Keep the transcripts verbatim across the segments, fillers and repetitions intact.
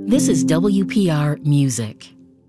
This is W P R Music.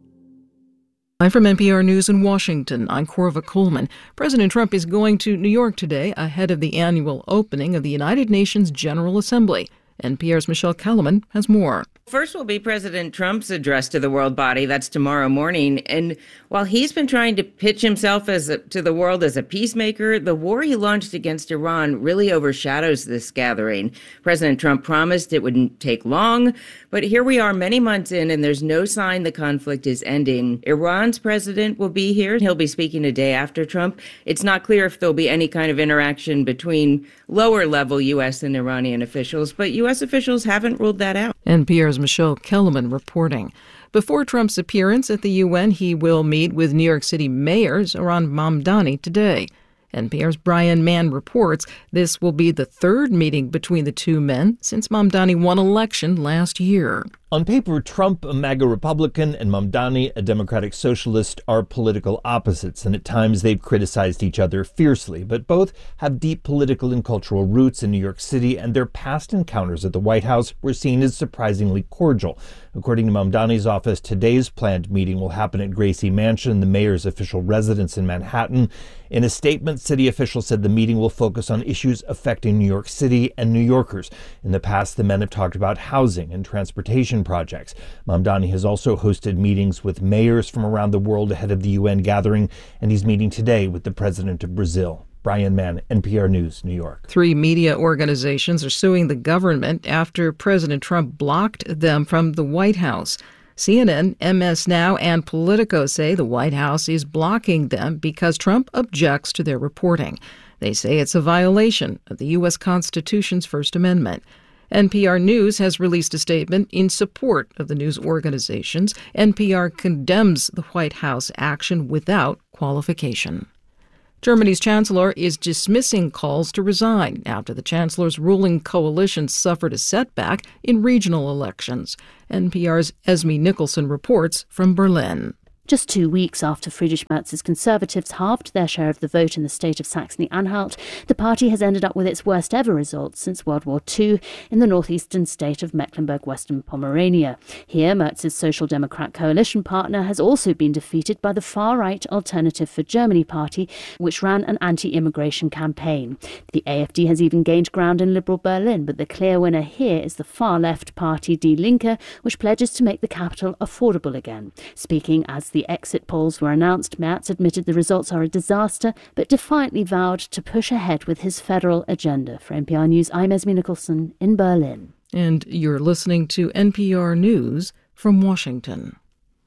I'm from N P R News in Washington. I'm Corva Coleman. President Trump is going to New York today ahead of the annual opening of the United Nations General Assembly. N P R's Michelle Kellerman has more. First will be President Trump's address to the world body. That's tomorrow morning. And while he's been trying to pitch himself as a, to the world as a peacemaker, the war he launched against Iran really overshadows this gathering. President Trump promised it wouldn't take long, but here we are many months in, and there's no sign the conflict is ending. Iran's president will be here. He'll be speaking a day after Trump. It's not clear if there'll be any kind of interaction between lower-level U S and Iranian officials, but U S officials haven't ruled that out. N P R's Michelle Kellerman reporting. Before Trump's appearance at the U N, he will meet with New York City Mayor Zohran Mamdani today. N P R's Brian Mann reports this will be the third meeting between the two men since Mamdani won election last year. On paper, Trump, a MAGA Republican, and Mamdani, a Democratic Socialist, are political opposites, and at times they've criticized each other fiercely. But both have deep political and cultural roots in New York City, and their past encounters at the White House were seen as surprisingly cordial. According to Mamdani's office, today's planned meeting will happen at Gracie Mansion, the mayor's official residence in Manhattan. In a statement, city officials said the meeting will focus on issues affecting New York City and New Yorkers. In the past, the men have talked about housing and transportation projects. Mamdani has also hosted meetings with mayors from around the world ahead of the U N gathering, and he's meeting today with the president of Brazil. Brian Mann, N P R News, New York. Three media organizations are suing the government after President Trump blocked them from the White House. C N N, M S Now, and Politico say the White House is blocking them because Trump objects to their reporting. They say it's a violation of the U S Constitution's First Amendment. N P R News has released a statement in support of the news organizations. N P R condemns the White House action without qualification. Germany's chancellor is dismissing calls to resign after the chancellor's ruling coalition suffered a setback in regional elections. N P R's Esme Nicholson reports from Berlin. Just two weeks after Friedrich Merz's Conservatives halved their share of the vote in the state of Saxony-Anhalt, the party has ended up with its worst ever results since World War Two in the northeastern state of Mecklenburg-Western Pomerania. Here, Merz's Social Democrat coalition partner has also been defeated by the far-right Alternative for Germany party, which ran an anti-immigration campaign. The A F D has even gained ground in liberal Berlin, but the clear winner here is the far-left party Die Linke, which pledges to make the capital affordable again. Speaking as the exit polls were announced, Merz admitted the results are a disaster, but defiantly vowed to push ahead with his federal agenda. For N P R News, I'm Esme Nicholson in Berlin. And you're listening to N P R News from Washington.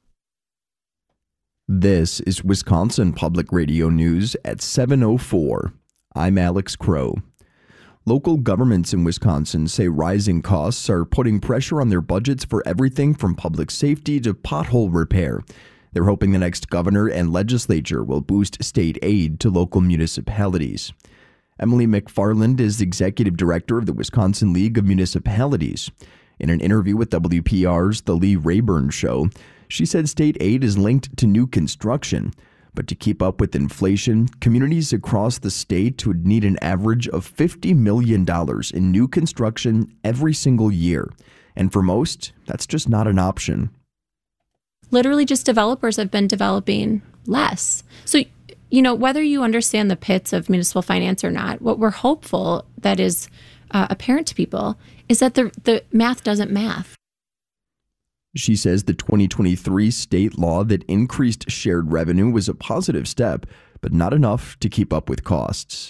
This is Wisconsin Public Radio News at seven oh four. I'm Alex Crow. Local governments in Wisconsin say rising costs are putting pressure on their budgets for everything from public safety to pothole repair. They're hoping the next governor and legislature will boost state aid to local municipalities. Emily McFarland is executive director of the Wisconsin League of Municipalities. In an interview with W P R's The Lee Rayburn Show, she said state aid is linked to new construction. But to keep up with inflation, communities across the state would need an average of fifty million dollars in new construction every single year. And for most, that's just not an option. Literally just developers have been developing less. So, you know, whether you understand the pits of municipal finance or not, what we're hopeful that is uh, apparent to people is that the the math doesn't math. She says the twenty twenty-three state law that increased shared revenue was a positive step, but not enough to keep up with costs.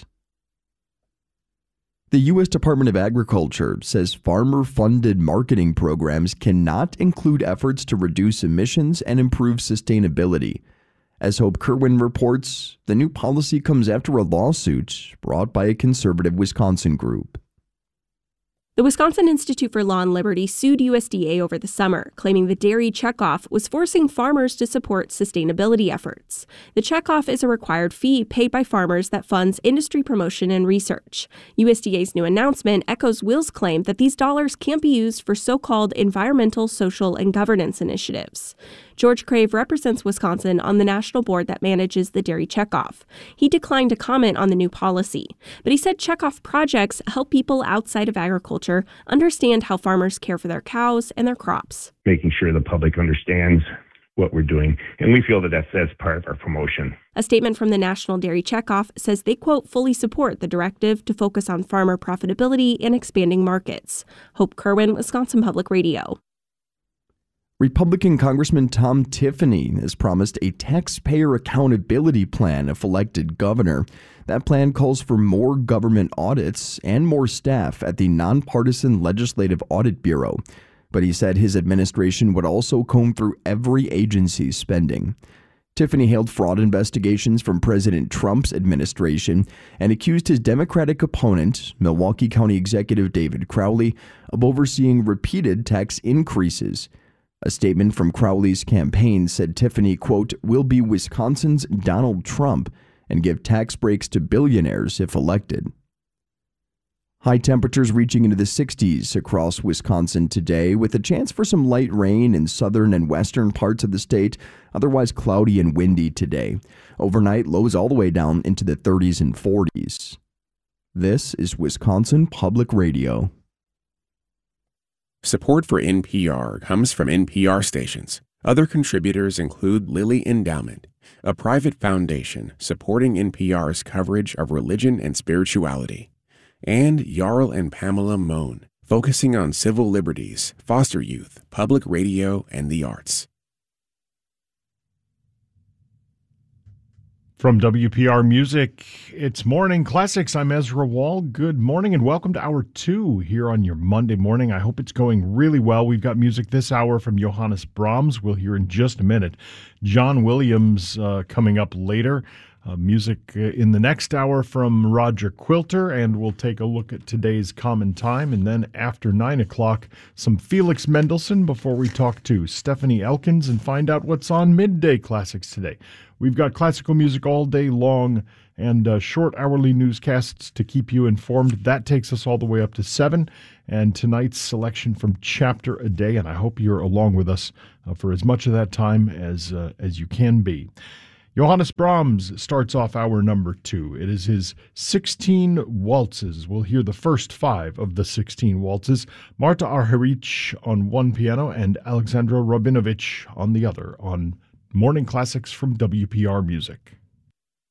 The U S Department of Agriculture says farmer-funded marketing programs cannot include efforts to reduce emissions and improve sustainability. As Hope Kerwin reports, the new policy comes after a lawsuit brought by a conservative Wisconsin group. The Wisconsin Institute for Law and Liberty sued U S D A over the summer, claiming the dairy checkoff was forcing farmers to support sustainability efforts. The checkoff is a required fee paid by farmers that funds industry promotion and research. U S D A's new announcement echoes Will's claim that these dollars can't be used for so-called environmental, social, and governance initiatives. George Crave represents Wisconsin on the national board that manages the dairy checkoff. He declined to comment on the new policy, but he said checkoff projects help people outside of agriculture understand how farmers care for their cows and their crops. Making sure the public understands what we're doing, and we feel that that's, that's part of our promotion. A statement from the National Dairy Checkoff says they, quote, fully support the directive to focus on farmer profitability and expanding markets. Hope Kerwin, Wisconsin Public Radio. Republican Congressman Tom Tiffany has promised a taxpayer accountability plan if elected governor. That plan calls for more government audits and more staff at the Nonpartisan Legislative Audit Bureau. But he said his administration would also comb through every agency's spending. Tiffany hailed fraud investigations from President Trump's administration and accused his Democratic opponent, Milwaukee County Executive David Crowley, of overseeing repeated tax increases. A statement from Crowley's campaign said Tiffany, quote, will be Wisconsin's Donald Trump and give tax breaks to billionaires if elected. High temperatures reaching into the sixties across Wisconsin today, with a chance for some light rain in southern and western parts of the state, otherwise cloudy and windy today. Overnight, lows all the way down into the thirties and forties. This is Wisconsin Public Radio. Support for N P R comes from N P R stations. Other contributors include Lilly Endowment, a private foundation supporting N P R's coverage of religion and spirituality, and Jarl and Pamela Mohn, focusing on civil liberties, foster youth, public radio, and the arts. From W P R Music, it's Morning Classics. I'm Ezra Wall. Good morning and welcome to Hour two here on your Monday morning. I hope it's going really well. We've got music this hour from Johannes Brahms. We'll hear in just a minute. John Williams uh, coming up later. Uh, music uh, in the next hour from Roger Quilter, and we'll take a look at today's common time. And then after nine o'clock, some Felix Mendelssohn before we talk to Stephanie Elkins and find out what's on Midday Classics today. We've got classical music all day long and uh, short hourly newscasts to keep you informed. That takes us all the way up to seven. And tonight's selection from Chapter a Day, and I hope you're along with us uh, for as much of that time as uh, as you can be. Johannes Brahms starts off hour number two. It is his sixteen waltzes. We'll hear the first five of the sixteen waltzes. Marta Argerich on one piano and Alexandra Rabinovich on the other on Morning Classics from W P R Music.